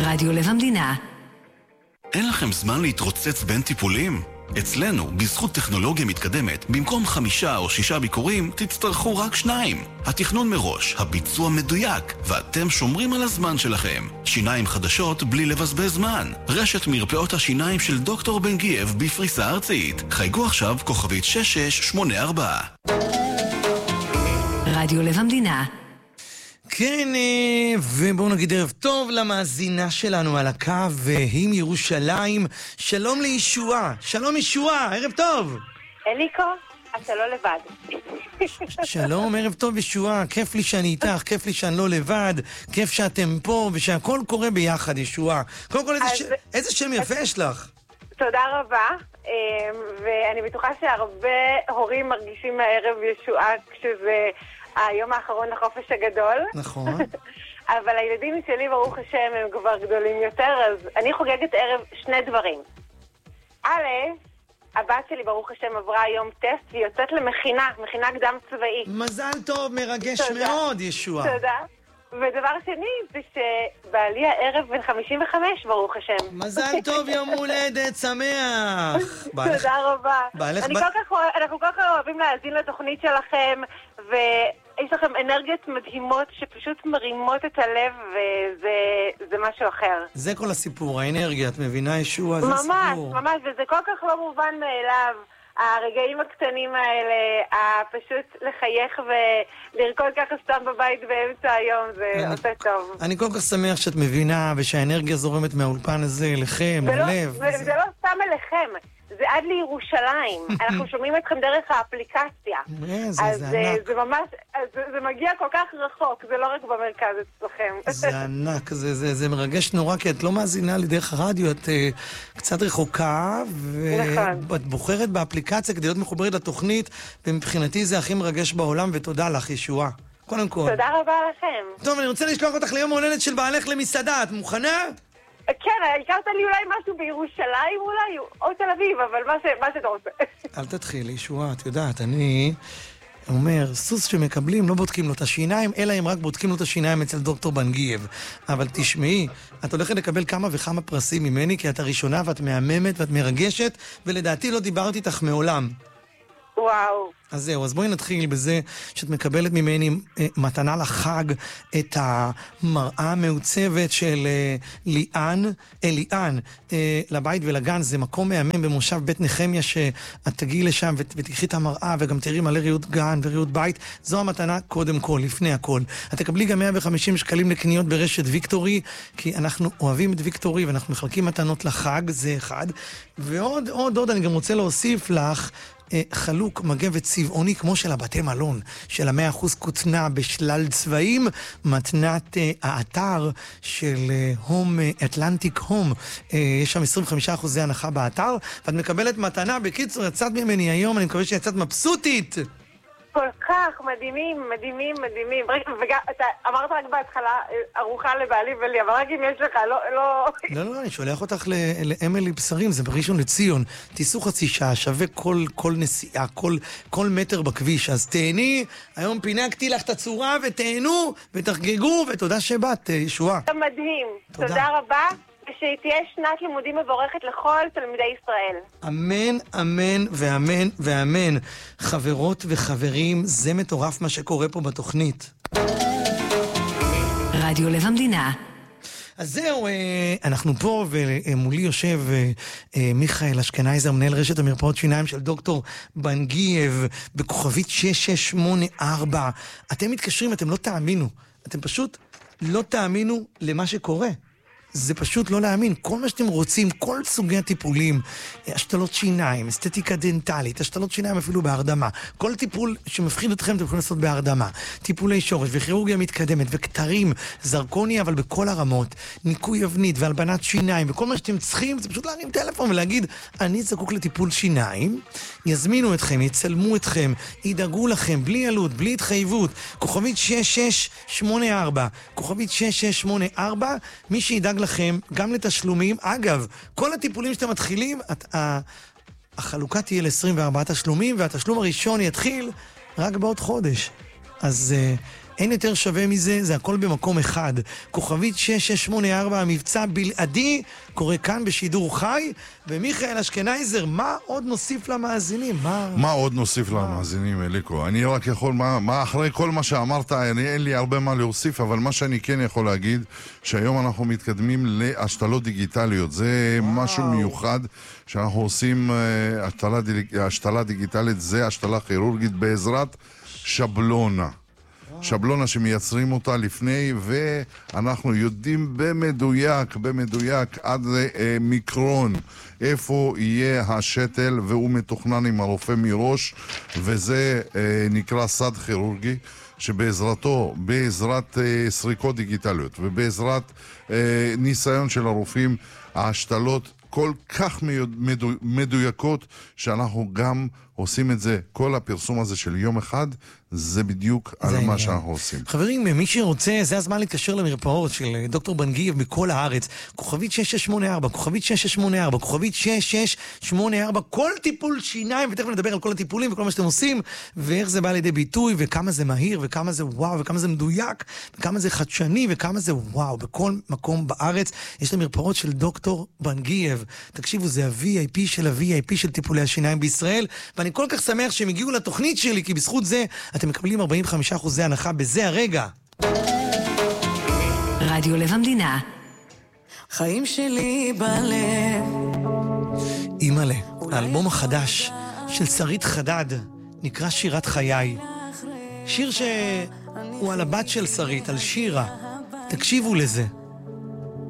רדיו לב המדינה. אין לכם זמן להתרוצץ בין טיפולים? אצלנו, בזכות טכנולוגיה מתקדמת, במקום 5 או 6 ביקורים, תצטרכו רק 2. התכנון מראש, הביצוע מדויק, ואתם שומרים על הזמן שלכם. שיניים חדשות בלי לבזבז זמן. רשת מרפאות השיניים של דוקטור בן גייב בפריסה ארצית. חייגו עכשיו כוכבית 6684. רדיו לב המדינה. כן, ובואו נגיד ערב טוב למאזינה שלנו על הקו, והיא מירושלים. שלום לישועה. שלום ישועה, ערב טוב. אליקו, אתה לא לבד. שלום, ערב טוב ישועה. כיף לי שאני איתך, כיף לי שאני לא לבד, כיף שאתם פה ושהכל קורה ביחד, ישועה. קודם כל, איזה שם יפה יש לך. תודה רבה, ואני בטוחה שהרבה הורים מרגישים מהערב ישועה כשזה היום האחרון לחופש הגדול. נכון. אבל הילדים שלי, ברוך השם, הם כבר גדולים יותר, אז אני חוגגת ערב 2 דברים. א', הבת שלי, ברוך השם, עברה היום טסט, והיא יוצאת למכינה קדם צבאי. מזל טוב, מרגש תודה. מאוד, ישועה. תודה. ודבר שני, זה שבעלי הערב בן 55, ברוך השם. מזל טוב, יום הולדת שמח. תודה רבה. אנחנו כל כך אוהבים להאזין לתוכנית שלכם, ויש לכם אנרגיות מדהימות שפשוט מרימות את הלב, וזה משהו אחר. זה כל הסיפור, האנרגיה, את מבינה ישועה? זה סיפור. ממש, וזה כל כך לא מובן מאליו. הרגעים הקטנים האלה, פשוט לחייך ולרקוד ככה סתם בבית באמצע היום, זה עושה טוב. אני כל כך שמח שאת מבינה, ושהאנרגיה זורמת מהאולפן הזה אליכם, מהלב. זה לא סתם אליכם, זה עד לירושלים. אנחנו שומעים אתכם דרך האפליקציה. זה ענק. זה ממש, זה מגיע כל כך רחוק, זה לא רק במרכז אצלכם. זה ענק, זה מרגש נורא, כי את לא מאזינה לדרך הרדיו, את קצת רחוקה, ואת בוחרת באפליקציה כדי להיות מחוברת לתוכנית, ומבחינתי זה הכי מרגש בעולם, ותודה לך, ישועה. קודם כל. תודה רבה לכם. טוב, אני רוצה לשלוח אותך ליום ההולדת של בעלך למסעדה, את מוכנה? כן, הכרת לי אולי משהו בירושלים אולי, או תל אביב, אבל מה שאתה רוצה. אל תתחיל, ישועה, את יודעת, אני אומר, סוס שמקבלים לא בודקים לו את השיניים, אלא הם רק בודקים לו את השיניים אצל דוקטור בן גייב. אבל תשמעי, את הולכת לקבל כמה וכמה פרסים ממני, כי את הראשונה ואת מהממת ואת מרגשת, ולדעתי לא דיברתי איתך מעולם. וואו. אז זהו, אז בואי נתחיל בזה שאת מקבלת ממני מתנה לחג את המראה המעוצבת של ליאן לבית ולגן. זה מקום מהמם במושב בית נחמיה, שאת תגיעי לשם ותקחי את המראה וגם תראי מלא ריהוט גן וריהוט בית. זו המתנה קודם כל, לפני הכל. את תקבלי גם 150 שקלים לקניות ברשת ויקטורי, כי אנחנו אוהבים את ויקטורי ואנחנו מחלקים מתנות לחג, זה אחד. ועוד אני גם רוצה להוסיף לך חלוק מגבת צבעוני כמו של הבתי מלון, של 100% כותנה בשלל צבעים, מתנת האתר של הום, אטלנטיק הום. יש שם 25% הנחה באתר, ואת מקבלת מתנה. בקיצור, יצאת ממני היום, אני מקווה שיצאת מבסוטית. כל כך מדהימים. וגם, אתה אמרת רק בהתחלה, ארוחה לבעלי ולי, אבל רק אם יש לך, לא, אני שולח אותך לאמילי בשרים, זה בראשון לציון. תיסעו חצי שעה, שווה כל נסיעה, כל מטר בכביש. אז תהני, היום פינקתי לך את הצורה, ותהנו, ותחגגו, ותודה שבאת, ישועה. מדהים. תודה רבה. ושתהיה שנת לימודים מבורכת לכל תלמידי ישראל. אמן, אמן ואמן ואמן. חברות וחברים, זה מטורף מה שקורה פה בתוכנית. רדיו לב המדינה. אז זהו, אנחנו פה, ומולי יושב מיכאל אשכנזר, מנהל רשת המרפאות שיניים של דוקטור בן גייב, בכוכבית 6684. אתם מתקשרים, אתם לא תאמינו. אתם פשוט לא תאמינו למה שקורה. זה פשוט לא להאמין. כל מה שאתם רוצים, כל סוגי הטיפולים, השתלות שיניים, אסתטיקה דנטלית, השתלות שיניים אפילו בהרדמה, כל טיפול שמפחיד אתכם אתם יכולים לעשות בהרדמה, טיפולי שורש וכירורגיה מתקדמת וכתרים, זרקוניה אבל בכל הרמות, ניקוי אבנית והלבנת שיניים, וכל מה שאתם צריכים זה פשוט להרים טלפון ולהגיד, אני זקוק לטיפול שיניים, יזמינו אתכם, יצלמו אתכם, ידאגו לכם, בלי עלות, בלי התחייבות. כוכבית 6684, כוכבית 6684, מי שידאג לכם גם לתשלומים. אגב, כל הטיפולים שאתם מתחילים, החלוקה תהיה ל-24 תשלומים, והתשלום הראשון יתחיל רק בעוד חודש. אז אין יותר שווה מזה, זה הכל במקום אחד. כוכבית 6684, המבצע בלעדי, קורה כאן בשידור חי, ומיכאל אשכנייזר, מה עוד נוסיף למאזינים? מה עוד נוסיף למאזינים, אליקו? אני רק יכול, מה אחרי כל מה שאמרת, אין לי הרבה מה להוסיף, אבל מה שאני כן יכול להגיד, שהיום אנחנו מתקדמים להשתלות דיגיטליות. זה משהו מיוחד שאנחנו עושים, השתלה דיגיטלית, זה השתלה כירורגית בעזרת שבלונה. שבלונה שמייצרים אותה לפני, ואנחנו יודעים במדויק עד מיקרון איפה יהיה השתל, והוא מתוכנן עם הרופא מראש, וזה נקרא סד כירורגי, שבעזרתו, בעזרת סריקות דיגיטליות ובעזרת ניסיון של הרופאים, ההשתלות כל כך מדויקות, שאנחנו גם עושים את זה, כל הפרסום הזה של יום אחד, זה בדיוק על מה שאנחנו עושים. חברים, מי שרוצה, זה הזמן להתקשר למרפאות של דוקטור בנגיב מכל הארץ. כוכבית 6684, כוכבית 6684, כוכבית 6684, כל טיפול שיניים, ותכף נדבר על כל הטיפולים וכל מה שאתם עושים, ואיך זה בא לידי ביטוי, וכמה זה מהיר, וכמה זה וואו, וכמה זה מדויק, וכמה זה חדשני, וכמה זה וואו. בכל מקום בארץ יש למרפאות של דוקטור בנגיב. תקשיבו, זה ה-VIP של ה-VIP של טיפולי השיניים בישראל, ואני כל כך שמח שהם הגיעו לתוכנית שלי, כי בזכות זה אתם מקבלים 45% הנחה בזה הרגע. רדיו לב המדינה. חיים שלי בלב. אימאלה, האלבום החדש של שרית חדד נקרא שירת חיי. שיר שהוא על הבת של שרית, על שירה. תקשיבו לזה.